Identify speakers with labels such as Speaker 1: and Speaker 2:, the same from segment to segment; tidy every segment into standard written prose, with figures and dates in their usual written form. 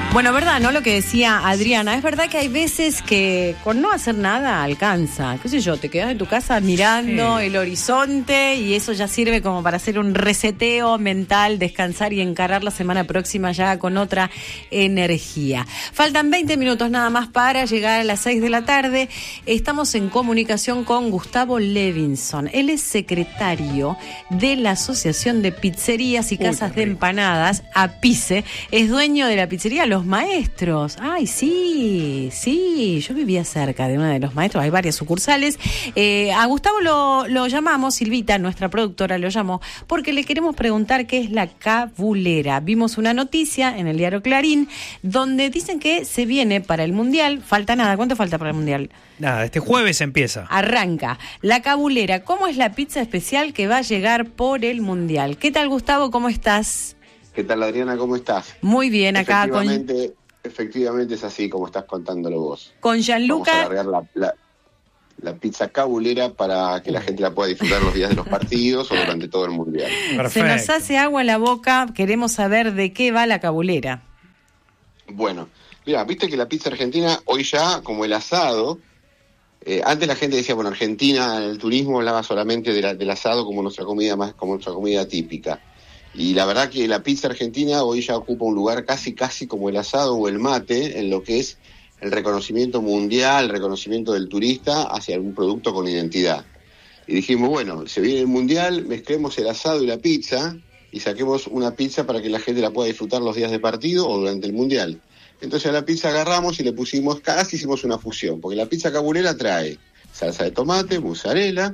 Speaker 1: Bueno, verdad, ¿no? Lo que decía Adriana, es verdad que hay veces que con no hacer nada alcanza, qué sé yo, te quedas en tu casa mirando el horizonte y eso ya sirve como para hacer un reseteo mental, descansar y encarar la semana próxima ya con otra energía. Faltan 20 minutos nada más para llegar a las 6 de la tarde. Estamos en comunicación con Gustavo Levinson. Él es secretario de la Asociación de Pizzerías y Casas de Empanadas, APICE. Es dueño de la pizzería Los Maestros. Ay, sí, yo vivía cerca de uno de Los Maestros, hay varias sucursales. A Gustavo lo llamamos, Silvita, nuestra productora, lo llamó, porque le queremos preguntar qué es la cabulera. Vimos una noticia en el diario Clarín, donde dicen que se viene para el Mundial, falta nada, ¿cuánto falta para el Mundial?
Speaker 2: Nada, este jueves empieza.
Speaker 1: Arranca. La cabulera, ¿cómo es la pizza especial que va a llegar por el Mundial? ¿Qué tal, Gustavo? ¿Cómo estás?
Speaker 3: ¿Qué tal, Adriana? ¿Cómo estás?
Speaker 1: Muy bien, acá
Speaker 3: Efectivamente es así como estás contándolo vos.
Speaker 1: Con Gianluca.
Speaker 3: Vamos a alargar la pizza cabulera para que la gente la pueda disfrutar los días de los partidos o durante todo el Mundial.
Speaker 2: Perfecto.
Speaker 1: Se nos hace agua en la boca, queremos saber de qué va la cabulera.
Speaker 3: Bueno, mira, viste que la pizza argentina hoy ya, como el asado, antes la gente decía, bueno, Argentina, el turismo hablaba solamente del asado como nuestra comida típica. Y la verdad que la pizza argentina hoy ya ocupa un lugar casi como el asado o el mate en lo que es el reconocimiento mundial, el reconocimiento del turista hacia un producto con identidad. Y dijimos, bueno, se viene el Mundial, mezclemos el asado y la pizza y saquemos una pizza para que la gente la pueda disfrutar los días de partido o durante el Mundial. Entonces a la pizza agarramos y le pusimos, casi hicimos una fusión, porque la pizza cabulera trae salsa de tomate, mozzarella,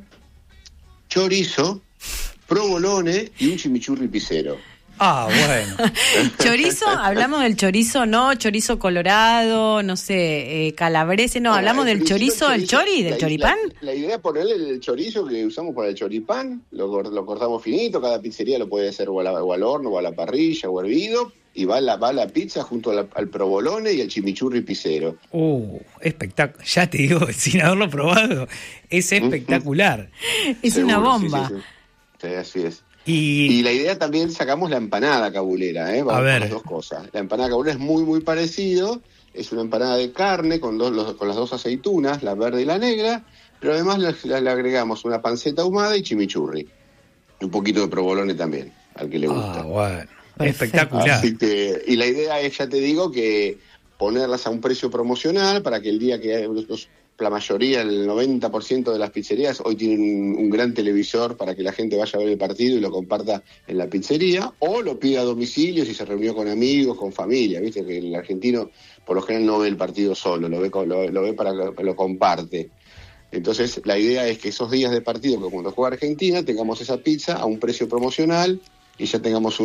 Speaker 3: chorizo, provolone y un chimichurri pisero.
Speaker 2: Ah, bueno.
Speaker 1: Chorizo, hablamos del chorizo, no, chorizo colorado, no sé, calabrese, no, hablamos del chorizo, del chori, del choripán.
Speaker 3: La idea es ponerle el chorizo que usamos para el choripán, lo cortamos finito, cada pizzería lo puede hacer o al horno, o a la parrilla, o hervido, y va la pizza junto al provolone y el chimichurri pisero.
Speaker 2: Espectacular. Ya te digo, sin haberlo probado, es espectacular.
Speaker 1: Es seguro, una bomba.
Speaker 3: Sí, así es. Y la idea también, sacamos la empanada cabulera, Vamos a ver. Con las dos cosas. La empanada cabulera es muy parecido, es una empanada de carne con las dos aceitunas, la verde y la negra, pero además le agregamos una panceta ahumada y chimichurri. Un poquito de provolone también, al que le gusta.
Speaker 2: Bueno. Espectacular.
Speaker 3: Así que, y la idea es, ya te digo, que ponerlas a un precio promocional para que el día que la mayoría, el 90% de las pizzerías hoy tienen un gran televisor para que la gente vaya a ver el partido y lo comparta en la pizzería, o lo pida a domicilio si se reunió con amigos, con familia. Viste que el argentino por lo general no ve el partido solo, lo ve para que lo comparte. Entonces la idea es que esos días de partido, que cuando juega Argentina, tengamos esa pizza a un precio promocional y ya tengamos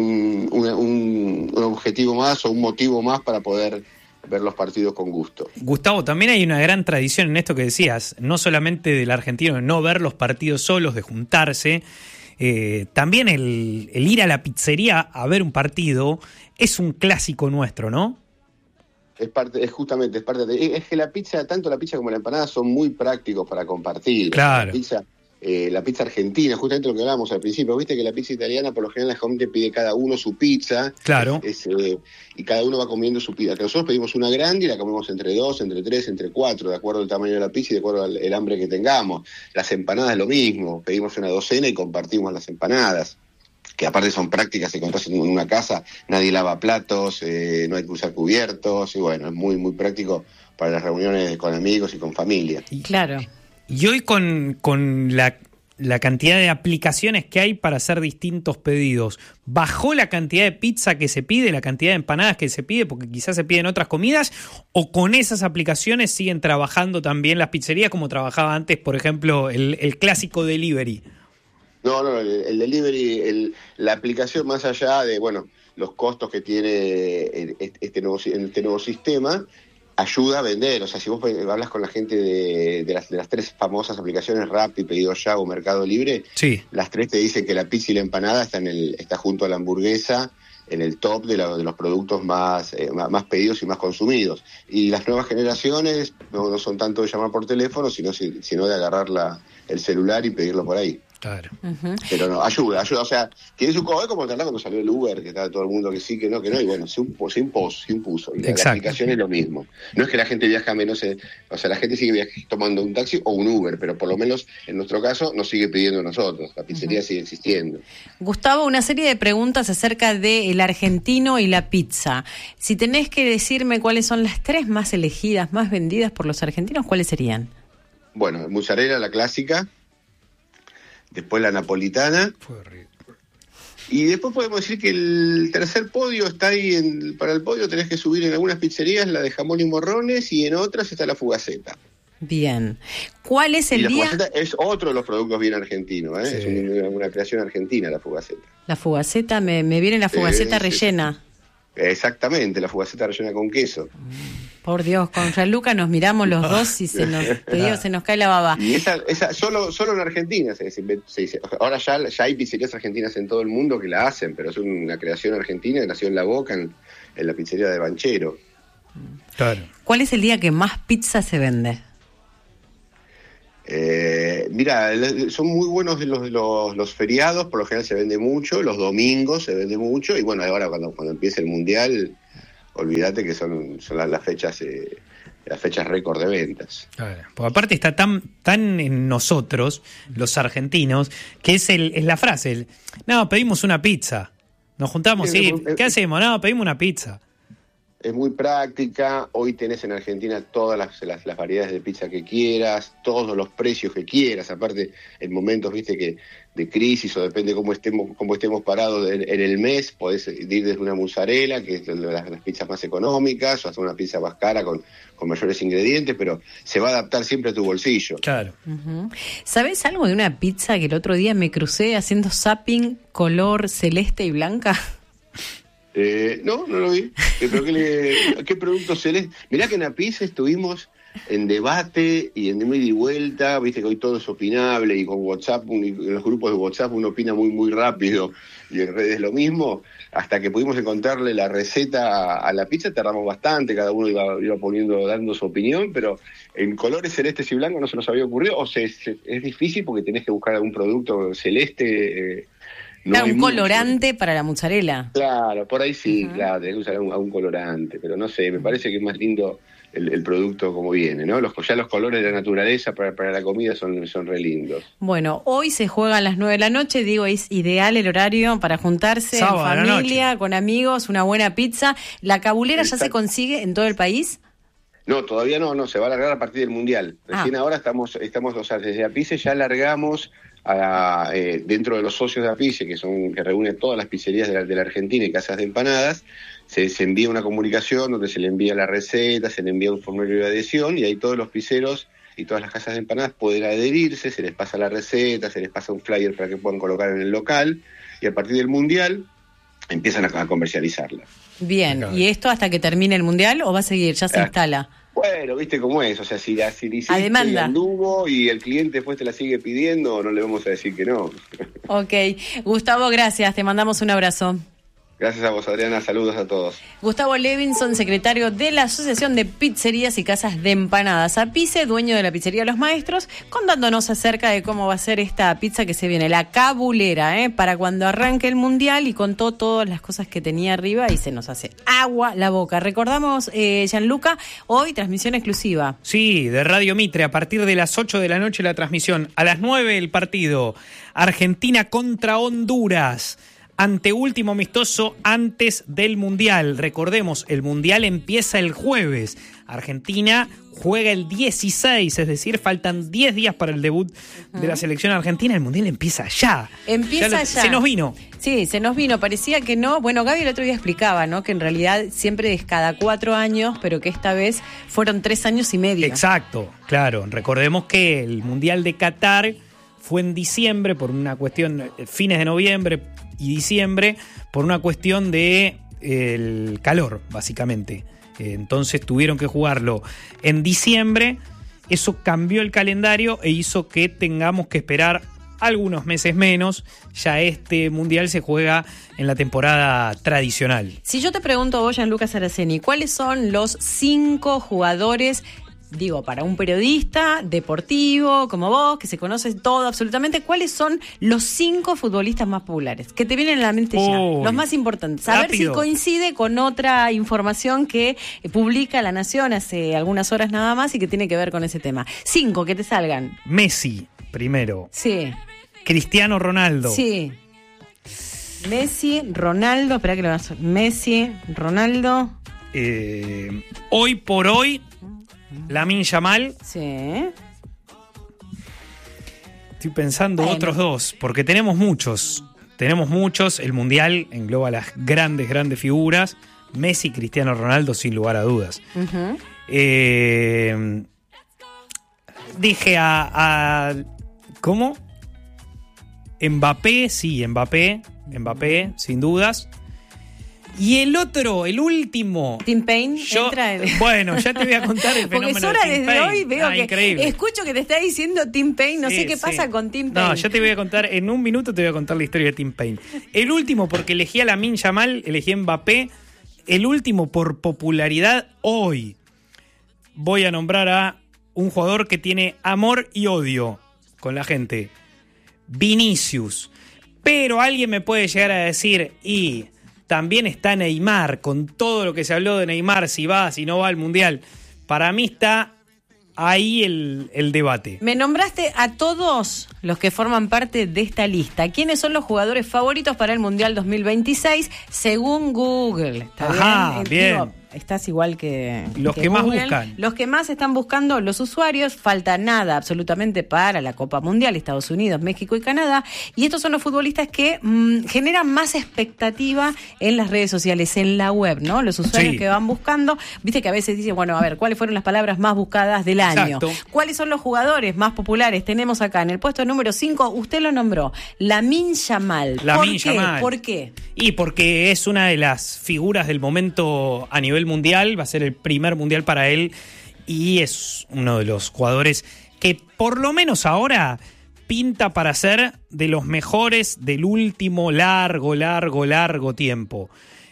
Speaker 3: un objetivo más o un motivo más para poder ver los partidos con gusto.
Speaker 2: Gustavo, también hay una gran tradición en esto que decías, no solamente del argentino de no ver los partidos solos, de juntarse, también el ir a la pizzería a ver un partido es un clásico nuestro, ¿no?
Speaker 3: Es que la pizza, tanto la pizza como la empanada son muy prácticos para compartir.
Speaker 2: Claro.
Speaker 3: La pizza argentina, justamente lo que hablábamos al principio, viste que la pizza italiana por lo general la gente pide cada uno su pizza,
Speaker 2: claro,
Speaker 3: y cada uno va comiendo su pizza, que nosotros pedimos una grande y la comemos entre 2, entre 3, entre 4, de acuerdo al tamaño de la pizza y de acuerdo al hambre que tengamos. Las empanadas lo mismo, pedimos una docena y compartimos las empanadas, que aparte son prácticas, si contás en una casa, nadie lava platos, no hay que usar cubiertos, y bueno, es muy práctico para las reuniones con amigos y con familia.
Speaker 1: Claro.
Speaker 2: Y hoy con la cantidad de aplicaciones que hay para hacer distintos pedidos, ¿bajó la cantidad de pizza que se pide, la cantidad de empanadas que se pide, porque quizás se piden otras comidas, o con esas aplicaciones siguen trabajando también las pizzerías como trabajaba antes, por ejemplo, el clásico delivery?
Speaker 3: No, el delivery, la aplicación, más allá de, los costos que tiene este nuevo sistema, ayuda a vender. O sea, si vos hablas con la gente de las tres famosas aplicaciones, Rappi, Pedido Ya o Mercado Libre,
Speaker 2: sí,
Speaker 3: las tres te dicen que la pizza y la empanada está junto a la hamburguesa en el top de los productos más pedidos y más consumidos. Y las nuevas generaciones no son tanto de llamar por teléfono, sino de agarrar el celular y pedirlo por ahí.
Speaker 2: Claro.
Speaker 3: Pero no, ayuda, o sea, tiene su costo, como cuando salió el Uber, que estaba todo el mundo que sí, que no, y bueno, se impuso. Y la aplicación es lo mismo. No es que la gente viaja menos, o sea, la gente sigue tomando un taxi o un Uber, pero por lo menos en nuestro caso nos sigue pidiendo a nosotros, la pizzería sigue existiendo.
Speaker 1: Gustavo, una serie de preguntas acerca del argentino y la pizza. Si tenés que decirme cuáles son las 3 más elegidas, más vendidas por los argentinos, ¿cuáles serían?
Speaker 3: Bueno, mozzarella, la clásica. Después la napolitana. Y después podemos decir que el tercer podio está ahí. Para el podio tenés que subir en algunas pizzerías la de jamón y morrones y en otras está la fugaceta.
Speaker 1: Bien. ¿Cuál es el día?
Speaker 3: La fugaceta es otro de los productos bien argentinos, ¿eh? Sí. Es una creación argentina la fugaceta.
Speaker 1: La fugaceta, me viene la fugaceta rellena.
Speaker 3: Sí. Exactamente, la fugaceta rellena con queso.
Speaker 1: Por Dios, con Gianluca nos miramos los dos y se nos cae la baba.
Speaker 3: Y esa solo en Argentina se dice. Ahora ya hay pizzerías argentinas en todo el mundo que la hacen, pero es una creación argentina que nació en La Boca, en la pizzería de Banchero.
Speaker 2: Claro.
Speaker 1: ¿Cuál es el día que más pizza se vende?
Speaker 3: Mira, son muy buenos los feriados, por lo general se vende mucho, los domingos se vende mucho, y bueno, ahora cuando empiece el Mundial, olvídate que son las fechas récord de ventas.
Speaker 2: Claro. Porque aparte está tan en nosotros, los argentinos, que es la frase, no, pedimos una pizza, nos juntamos, sí, ¿qué hacemos? No, pedimos una pizza.
Speaker 3: Es muy práctica, hoy tenés en Argentina todas las variedades de pizza que quieras, todos los precios que quieras, aparte en momentos, viste, que de crisis o depende cómo estemos parados en el mes, podés ir desde una mozzarella, que es las pizzas más económicas, o hasta una pizza más cara con mayores ingredientes, pero se va a adaptar siempre a tu bolsillo.
Speaker 2: Claro.
Speaker 1: ¿Sabés algo de una pizza que el otro día me crucé haciendo zapping color celeste y blanca?
Speaker 3: No lo vi. ¿Pero qué producto celeste? Mirá que en APIS estuvimos en debate y en ida y vuelta, viste que hoy todo es opinable y con WhatsApp, en los grupos de WhatsApp uno opina muy muy rápido y en redes lo mismo, hasta que pudimos encontrarle la receta a la pizza tardamos bastante, cada uno iba dando su opinión, pero en colores celestes y blancos no se nos había ocurrido, es difícil porque tenés que buscar algún producto celeste.
Speaker 1: No un colorante para la mozzarella.
Speaker 3: Claro, por ahí sí, claro, tenés que usar un colorante, pero no sé, me parece que es más lindo el producto como viene, ¿no? Ya los colores de la naturaleza para la comida son re lindos.
Speaker 1: Bueno, hoy se juega a las 9 de la noche, digo, es ideal el horario para juntarse sábado, en familia, con amigos, una buena pizza. ¿La cabulera ya se consigue en todo el país?
Speaker 3: No, todavía no, se va a alargar a partir del Mundial. Recién ahora estamos, o sea, desde APICE ya alargamos dentro de los socios de APICE, que reúnen todas las pizzerías de la Argentina y casas de empanadas, se envía una comunicación donde se le envía la receta, se le envía un formulario de adhesión y ahí todos los pizzeros y todas las casas de empanadas pueden adherirse, se les pasa la receta, se les pasa un flyer para que puedan colocar en el local y a partir del Mundial empiezan a comercializarla.
Speaker 1: Bien, ¿y esto hasta que termine el Mundial o va a seguir? ¿Ya se instala?
Speaker 3: Bueno, viste cómo es, o sea, si hiciste
Speaker 1: y
Speaker 3: anduvo y el cliente después te la sigue pidiendo, no le vamos a decir que no.
Speaker 1: Ok, Gustavo, gracias, te mandamos un abrazo.
Speaker 3: Gracias a vos, Adriana. Saludos a todos.
Speaker 1: Gustavo Levinson, secretario de la Asociación de Pizzerías y Casas de Empanadas APICE, dueño de la pizzería Los Maestros, contándonos acerca de cómo va a ser esta pizza que se viene, la cabulera, para cuando arranque el Mundial, y contó todas las cosas que tenía arriba y se nos hace agua la boca. Recordamos, Gianluca, hoy transmisión exclusiva.
Speaker 2: Sí, de Radio Mitre, a partir de las 8 de la noche la transmisión. A las 9 el partido. Argentina contra Honduras. Anteúltimo amistoso antes del Mundial. Recordemos, el Mundial empieza el jueves. Argentina juega el 16, es decir, faltan 10 días para el debut de la selección argentina. El Mundial empieza ya.
Speaker 1: Ya.
Speaker 2: Se nos vino.
Speaker 1: Sí, se nos vino. Parecía que no. Bueno, Gaby el otro día explicaba, ¿no? Que en realidad siempre es cada 4 años, pero que esta vez fueron 3 años y medio.
Speaker 2: Exacto, claro. Recordemos que el Mundial de Qatar fue en diciembre por una cuestión, fines de noviembre y diciembre, por una cuestión de el calor, básicamente. Entonces tuvieron que jugarlo en diciembre. Eso cambió el calendario e hizo que tengamos que esperar algunos meses menos. Ya este Mundial se juega en la temporada tradicional.
Speaker 1: Si yo te pregunto a vos, Gianluca Saraceni, ¿cuáles son los 5 jugadores digo, para un periodista deportivo como vos, que se conoce todo absolutamente, ¿cuáles son los 5 futbolistas más populares? Que te vienen a la mente ya, los más importantes. A ver si coincide con otra información que publica La Nación hace algunas horas nada más y que tiene que ver con ese tema. 5, que te salgan.
Speaker 2: Messi, primero.
Speaker 1: Sí.
Speaker 2: Cristiano Ronaldo.
Speaker 1: Sí. Messi, Ronaldo, espera que lo vas a... Messi, Ronaldo.
Speaker 2: Hoy por hoy, Lamine Yamal.
Speaker 1: Sí.
Speaker 2: Estoy pensando otros 2, porque tenemos muchos. El Mundial engloba las grandes figuras. Messi, Cristiano Ronaldo, sin lugar a dudas.
Speaker 1: Uh-huh.
Speaker 2: Dije ¿cómo? Mbappé, sí, Mbappé, sin dudas. Y el último.
Speaker 1: Tim Payne entra en...
Speaker 2: Bueno, ya te voy a contar el fenómeno.
Speaker 1: Porque Sora
Speaker 2: de Tim
Speaker 1: desde
Speaker 2: Payne.
Speaker 1: Hoy veo que
Speaker 2: increíble.
Speaker 1: Escucho que te está diciendo Tim Payne, no sé qué pasa con Tim Payne.
Speaker 2: No, yo te voy a contar, en un minuto te voy a contar la historia de Tim Payne. El último, porque elegí a Lamine Yamal, elegí a Mbappé. El último, por popularidad, hoy voy a nombrar a un jugador que tiene amor y odio con la gente. Vinicius. Pero alguien me puede llegar a decir, y también está Neymar, con todo lo que se habló de Neymar, si va, si no va al Mundial. Para mí está ahí el debate.
Speaker 1: Me nombraste a todos los que forman parte de esta lista. ¿Quiénes son los jugadores favoritos para el Mundial 2026 según Google? ¿Está
Speaker 2: Ajá, bien.
Speaker 1: Digo, estás igual que
Speaker 2: los que
Speaker 1: Google.
Speaker 2: más buscan.
Speaker 1: Los que más están buscando los usuarios. Falta nada absolutamente para la Copa Mundial, Estados Unidos, México y Canadá. Y estos son los futbolistas que generan más expectativa en las redes sociales, en la web, ¿no? Los usuarios que van buscando. Viste que a veces dicen, bueno, a ver, ¿cuáles fueron las palabras más buscadas del año?
Speaker 2: Exacto.
Speaker 1: ¿Cuáles son los jugadores más populares? Tenemos acá en el puesto número 5, usted lo nombró, Lamine Yamal. ¿Por qué?
Speaker 2: Y porque es una de las figuras del momento a nivel mundial, va a ser el primer mundial para él y es uno de los jugadores que por lo menos ahora pinta para ser de los mejores del último largo tiempo.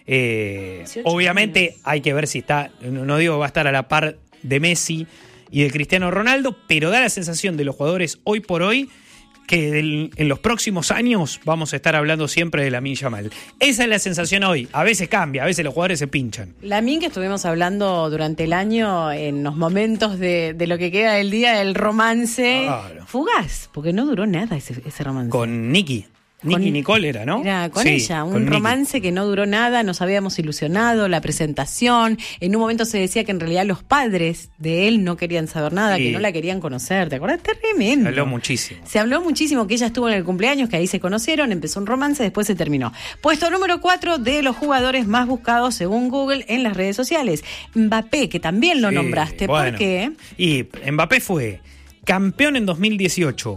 Speaker 2: Obviamente hay que ver si está, no digo que va a estar a la par de Messi y de Cristiano Ronaldo, pero da la sensación de los jugadores hoy por hoy que en los próximos años vamos a estar hablando siempre de Lamine Yamal. Esa es la sensación hoy. A veces cambia, a veces los jugadores se pinchan.
Speaker 1: Lamine, que estuvimos hablando durante el año en los momentos de lo que queda del día, del romance fugaz, porque no duró nada ese romance.
Speaker 2: Con Nicky Nicole era, ¿no?
Speaker 1: Era con ella, un romance Nicky. Que no duró nada, nos habíamos ilusionado, la presentación. En un momento se decía que en realidad los padres de él no querían saber nada, que no la querían conocer. ¿Te acuerdas? Tremendo. Se habló muchísimo que ella estuvo en el cumpleaños, que ahí se conocieron, empezó un romance, después se terminó. Puesto número 4 de los jugadores más buscados según Google en las redes sociales. Mbappé, que también lo nombraste.
Speaker 2: Bueno.
Speaker 1: ¿Por qué?
Speaker 2: Y Mbappé fue campeón en 2018.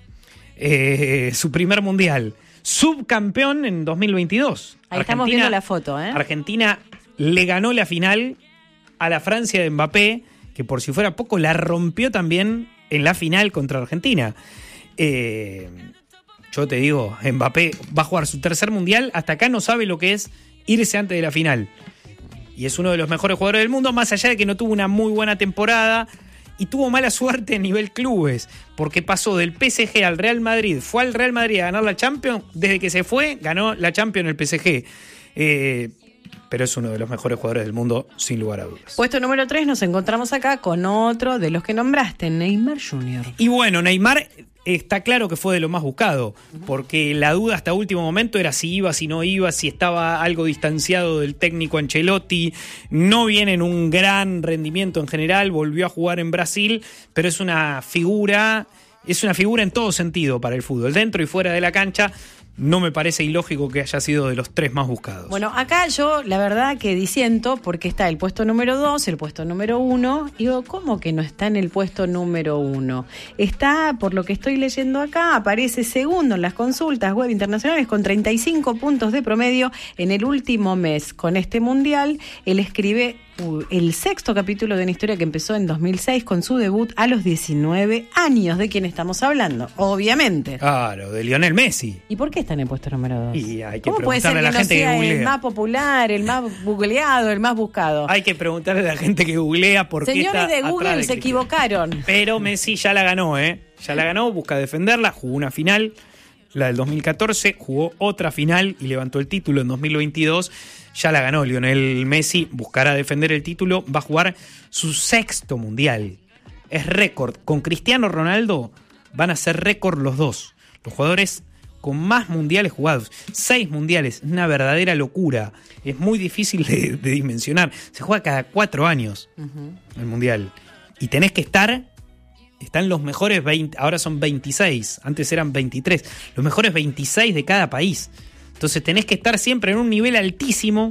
Speaker 2: Su primer mundial, subcampeón en 2022.
Speaker 1: Ahí estamos viendo la foto,
Speaker 2: Argentina le ganó la final a la Francia de Mbappé, que por si fuera poco la rompió también en la final contra Argentina. Yo te digo, Mbappé va a jugar su tercer mundial, hasta acá no sabe lo que es irse antes de la final. Y es uno de los mejores jugadores del mundo, más allá de que no tuvo una muy buena temporada y tuvo mala suerte a nivel clubes, porque pasó del PSG al Real Madrid, fue al Real Madrid a ganar la Champions, desde que se fue, ganó la Champions el PSG. Pero es uno de los mejores jugadores del mundo, sin lugar a dudas.
Speaker 1: Puesto número 3, nos encontramos acá con otro de los que nombraste, Neymar Jr.
Speaker 2: Y bueno, Neymar está claro que fue de lo más buscado, porque la duda hasta último momento era si iba, si no iba, si estaba algo distanciado del técnico Ancelotti. No viene en un gran rendimiento en general, volvió a jugar en Brasil, pero es una figura en todo sentido para el fútbol, dentro y fuera de la cancha. No me parece ilógico que haya sido de los 3 más buscados.
Speaker 1: Bueno, acá yo la verdad que disiento, porque está el puesto número 2, el puesto número 1. Digo, ¿cómo que no está en el puesto número 1? Está, por lo que estoy leyendo acá, aparece segundo en las consultas web internacionales con 35 puntos de promedio en el último mes. Con este mundial, él escribe el 6º capítulo de una historia que empezó en 2006 con su debut a los 19 años. ¿De quién estamos hablando? Obviamente.
Speaker 2: Claro, de Lionel Messi.
Speaker 1: ¿Y por qué está en el puesto número 2?
Speaker 2: Y hay que
Speaker 1: ¿Cómo puede ser
Speaker 2: preguntarle a
Speaker 1: que
Speaker 2: la gente que
Speaker 1: no sea
Speaker 2: googlea.
Speaker 1: el más popular, el más googleado, el más buscado?
Speaker 2: Hay que preguntarle a la gente que googlea por qué está
Speaker 1: Señores de
Speaker 2: atrás
Speaker 1: Google
Speaker 2: de
Speaker 1: se
Speaker 2: Cristiano.
Speaker 1: equivocaron.
Speaker 2: Pero Messi ya la ganó, ¿eh? Ya la ganó, busca defenderla, jugó una final, la del 2014, jugó otra final y levantó el título en 2022. Ya la ganó Lionel Messi, buscará defender el título, va a jugar su 6º mundial. Es récord. Con Cristiano Ronaldo van a ser récord los dos. Los jugadores con más mundiales jugados. 6 mundiales, una verdadera locura. Es muy difícil de dimensionar. Se juega cada 4 años el mundial. Y tenés que están los mejores 20, ahora son 26, antes eran 23, los mejores 26 de cada país. Entonces tenés que estar siempre en un nivel altísimo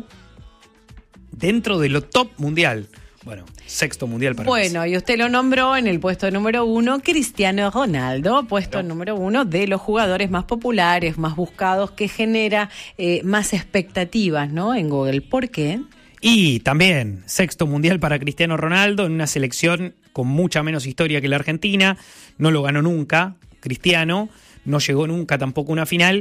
Speaker 2: dentro de lo top mundial. Bueno, 6º mundial para
Speaker 1: Bueno, y usted lo nombró en el puesto número 1, Cristiano Ronaldo, puesto número 1 de los jugadores más populares, más buscados, que genera más expectativas, ¿no? En Google. ¿Por qué?
Speaker 2: Y también 6º mundial para Cristiano Ronaldo en una selección con mucha menos historia que la Argentina. No lo ganó nunca Cristiano, no llegó nunca tampoco a una final.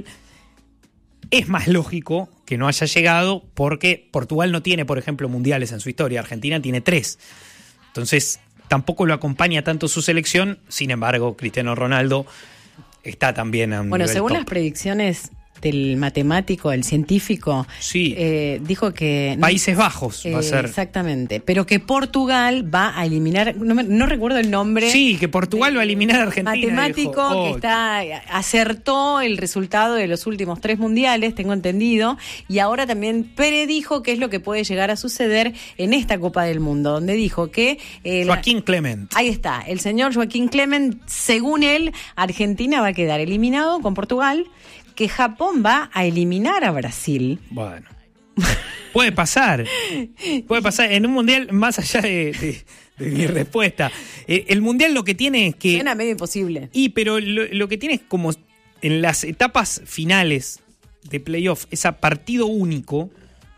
Speaker 2: Es más lógico que no haya llegado porque Portugal no tiene, por ejemplo, mundiales en su historia. Argentina tiene 3. Entonces, tampoco lo acompaña tanto su selección. Sin embargo, Cristiano Ronaldo está también a un
Speaker 1: Bueno,
Speaker 2: nivel
Speaker 1: según
Speaker 2: top.
Speaker 1: las predicciones del matemático, el científico,
Speaker 2: Sí.
Speaker 1: dijo que...
Speaker 2: Países Bajos va a ser.
Speaker 1: Exactamente, pero que Portugal va a eliminar, no recuerdo el nombre.
Speaker 2: Sí, que Portugal va a eliminar a Argentina.
Speaker 1: Matemático
Speaker 2: dijo.
Speaker 1: que acertó el resultado de los últimos 3 mundiales, tengo entendido, y ahora también predijo qué es lo que puede llegar a suceder en esta Copa del Mundo, donde dijo que...
Speaker 2: Joaquín Clement.
Speaker 1: Ahí está, el señor Joaquín Clement, según él, Argentina va a quedar eliminado con Portugal, que Japón va a eliminar a Brasil.
Speaker 2: Bueno. Puede pasar. Puede pasar. En un mundial, más allá de mi respuesta. El mundial lo que tiene es que.
Speaker 1: Suena medio imposible.
Speaker 2: Pero lo que tiene es como en las etapas finales de playoff, es a partido único,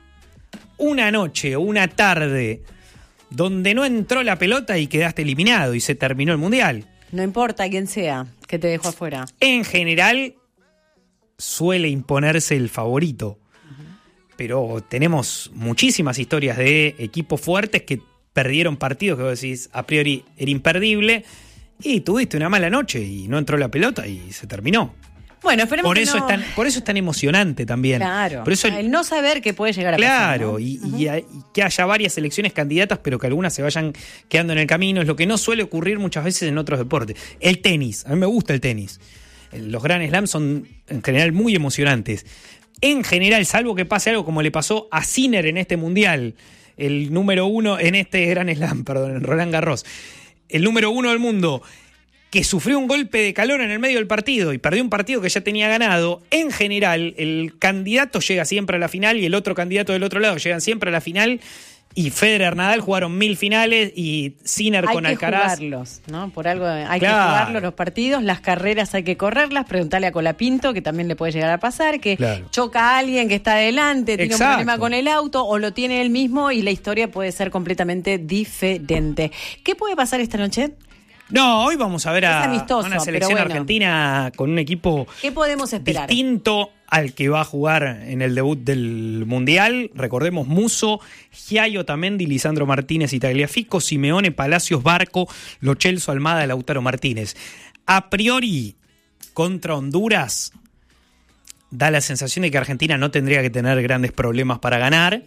Speaker 2: una noche o una tarde donde no entró la pelota y quedaste eliminado y se terminó el mundial.
Speaker 1: No importa quién sea que te dejó afuera.
Speaker 2: En general suele imponerse el favorito, pero tenemos muchísimas historias de equipos fuertes que perdieron partidos que vos decís a priori era imperdible y tuviste una mala noche y no entró la pelota y se terminó.
Speaker 1: Bueno, esperemos
Speaker 2: Por
Speaker 1: que
Speaker 2: eso
Speaker 1: no.
Speaker 2: por eso es tan emocionante también.
Speaker 1: Claro.
Speaker 2: Por eso
Speaker 1: El no saber qué puede llegar a pasar.
Speaker 2: claro,
Speaker 1: ¿no?
Speaker 2: y que haya varias selecciones candidatas, pero que algunas se vayan quedando en el camino, es lo que no suele ocurrir muchas veces en otros deportes. El tenis, a mí me gusta el tenis. Los Grand Slams son en general muy emocionantes. En general, salvo que pase algo como le pasó a Sinner en este mundial, el número 1 en este Grand Slam, perdón, en Roland Garros, el número 1 del mundo, que sufrió un golpe de calor en el medio del partido y perdió un partido que ya tenía ganado. En general, el candidato llega siempre a la final y el otro candidato del otro lado llegan siempre a la final. Y Federer, Nadal jugaron 1000 finales y Sinner con Alcaraz.
Speaker 1: Hay que jugarlos, ¿no? Por algo hay
Speaker 2: Claro.
Speaker 1: que jugarlos los partidos, las carreras hay que correrlas. Preguntarle a Colapinto, que también le puede llegar a pasar, que
Speaker 2: Claro.
Speaker 1: choca a alguien que está adelante, tiene un
Speaker 2: Exacto.
Speaker 1: problema con el auto o lo tiene él mismo y la historia puede ser completamente diferente. ¿Qué puede pasar esta noche?
Speaker 2: No, hoy vamos a ver
Speaker 1: Es
Speaker 2: a
Speaker 1: amistoso,
Speaker 2: una selección
Speaker 1: pero bueno.
Speaker 2: argentina con un equipo
Speaker 1: ¿Qué podemos esperar?
Speaker 2: distinto al que va a jugar en el debut del Mundial. Recordemos Musso, Giaio Tamendi, Lisandro Martínez y Tagliafico, Simeone, Palacios, Barco, Lo Celso, Almada, Lautaro Martínez. A priori, contra Honduras, da la sensación de que Argentina no tendría que tener grandes problemas para ganar.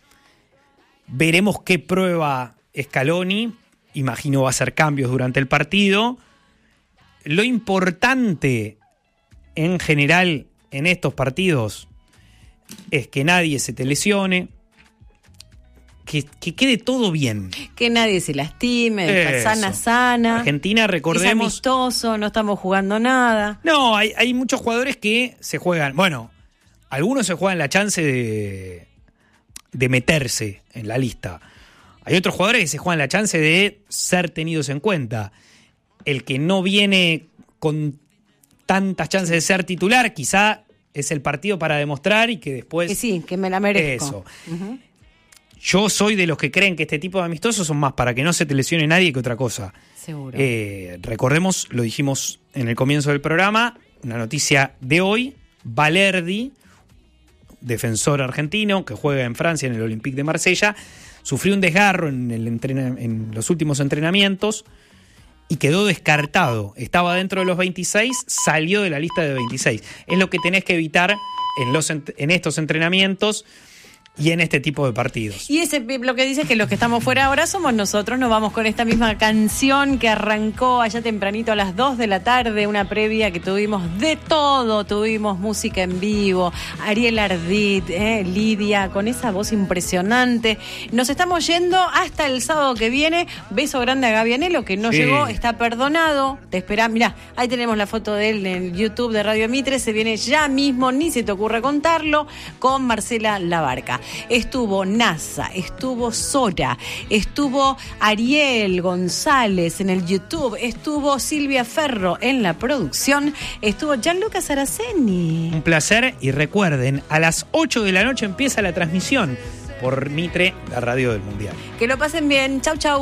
Speaker 2: Veremos qué prueba Scaloni. Imagino va a hacer cambios durante el partido. Lo importante en general en estos partidos es que nadie se te lesione, que quede todo bien.
Speaker 1: Que nadie se lastime,
Speaker 2: Eso.
Speaker 1: sana.
Speaker 2: Argentina,
Speaker 1: Es
Speaker 2: recordemos.
Speaker 1: amistoso, no estamos jugando nada.
Speaker 2: No, hay muchos jugadores que se juegan. Bueno, algunos se juegan la chance de meterse en la lista. Hay otros jugadores que se juegan la chance de ser tenidos en cuenta. El que no viene con tantas chances de ser titular, quizá es el partido para demostrar y que después...
Speaker 1: Que sí, que me la merezco.
Speaker 2: Eso.
Speaker 1: Ujú.
Speaker 2: Yo soy de los que creen que este tipo de amistosos son más para que no se te lesione nadie que otra cosa.
Speaker 1: Seguro.
Speaker 2: Recordemos, lo dijimos en el comienzo del programa, una noticia de hoy, Balerdi, defensor argentino que juega en Francia en el Olympique de Marsella, sufrió un desgarro en los últimos entrenamientos y quedó descartado. Estaba dentro de los 26, salió de la lista de 26. Es lo que tenés que evitar en estos entrenamientos y en este tipo de partidos.
Speaker 1: Y lo que dice es que los que estamos fuera ahora somos nosotros. Nos vamos con esta misma canción que arrancó allá tempranito a las 2 de la tarde, una previa que tuvimos de todo. Tuvimos música en vivo, Ariel Ardit, Lidia, con esa voz impresionante. Nos estamos yendo hasta el sábado que viene. Beso grande a Gavianelo, que no llegó, está perdonado. Te esperá, mirá, ahí tenemos la foto de él en el YouTube de Radio Mitre. Se viene ya mismo, ni se te ocurre contarlo, con Marcela Labarca. Estuvo NASA, estuvo Sora, estuvo Ariel González en el YouTube, estuvo Silvia Ferro en la producción, estuvo Gianluca Saraceni.
Speaker 2: Un placer, y recuerden, a las 8 de la noche empieza la transmisión por Mitre, la radio del Mundial.
Speaker 1: Que lo pasen bien, chau chau.